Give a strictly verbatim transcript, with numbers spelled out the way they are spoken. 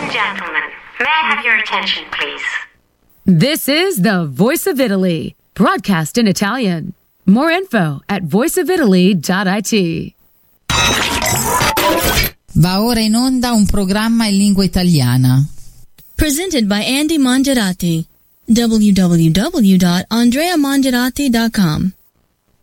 and gentlemen, may I have your attention, please? This is the Voice of Italy, broadcast in Italian. More info at voice of italy dot it. Va ora in onda un programma in lingua italiana. Presented by Andy Mangiarati. w w w dot andrea mangiarati dot com